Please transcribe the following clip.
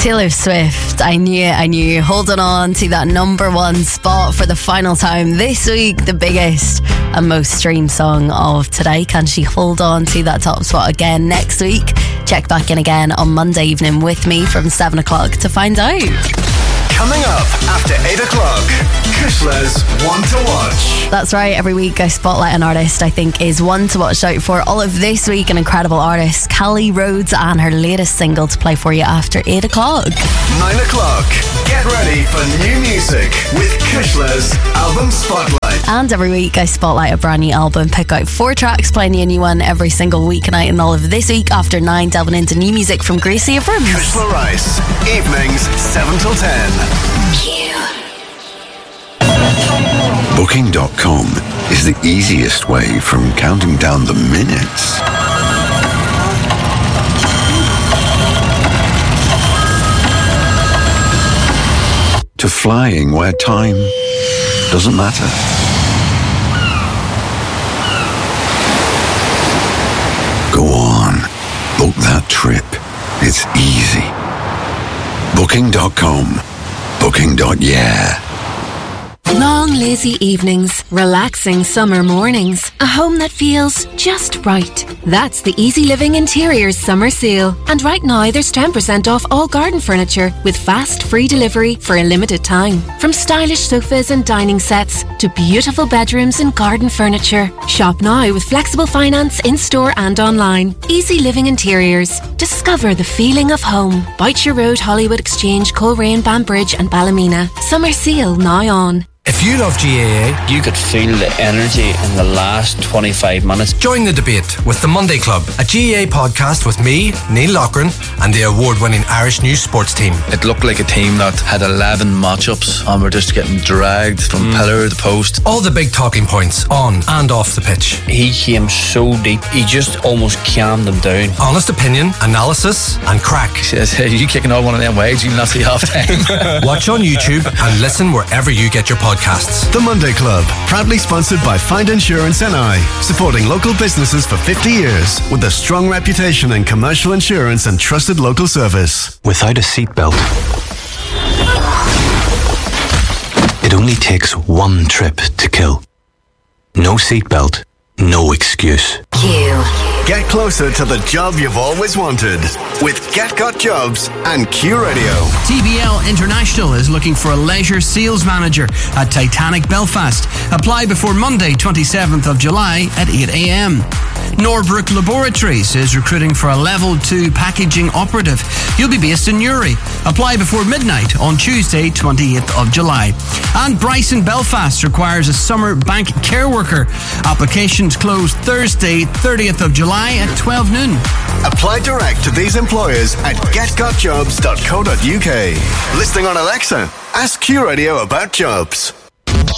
Taylor Swift, I knew, holding on to that number one spot for the final time this week, the biggest and most streamed song of today. Can she hold on to that top spot again next week? Check back in again on Monday evening with me from 7 o'clock to find out. Coming up after 8 o'clock, Kushler's One to Watch. That's right, every week I spotlight an artist I think is one to watch out for. All of this week, an incredible artist, Callie Rhodes, and her latest single to play for you after 8 o'clock. 9 o'clock, get ready for new music with Kushler's Album Spotlight. And every week I spotlight a brand new album, pick out 4 tracks, playing you a new one every single weeknight. And all of this week after 9, delving into new music from Gracie Abrams. Kushler Rice, evenings 7 till 10. Booking.com is the easiest way from counting down the minutes to flying where time doesn't matter. Go on, book that trip. It's easy. Booking.com. Booking.yeah. Long, lazy evenings, relaxing summer mornings, a home that feels just right. That's the Easy Living Interiors Summer Sale. And right now there's 10% off all garden furniture with fast free delivery for a limited time. From stylish sofas and dining sets to beautiful bedrooms and garden furniture. Shop now with flexible finance in-store and online. Easy Living Interiors. Discover the feeling of home. Boucher Road, Hollywood Exchange, Coleraine, Banbridge and Ballymena. Summer Sale now on. If you love GAA, you could feel the energy in the last 25 minutes. Join the debate with the Monday Club, a GAA podcast with me, Neil Loughran, and the award-winning Irish News Sports team. It looked like a team that had 11 matchups and were just getting dragged from pillar to post. All the big talking points on and off the pitch. He came so deep, he just almost calmed them down. Honest opinion, analysis and crack. He says, hey, you kicking out one of them waves, you'll not see half time. Watch on YouTube and listen wherever you get your podcasts. The Monday Club, proudly sponsored by Find Insurance NI, supporting local businesses for 50 years with a strong reputation in commercial insurance and trusted local service. Without a seatbelt, it only takes one trip to kill. No seatbelt, no excuse. Get closer to the job you've always wanted with Get Got Jobs and Q Radio. TBL International is looking for a leisure sales manager at Titanic Belfast. Apply before Monday, 27th of July at 8 a.m. Norbrook Laboratories is recruiting for a level 2 packaging operative. You'll be based in Newry. Apply before midnight on Tuesday, 28th of July. And Bryson Belfast requires a summer bank care worker. Applications close Thursday, 30th of July at 12 noon. Apply direct to these employers at getgotjobs.co.uk. Listening on Alexa, ask Q Radio about jobs.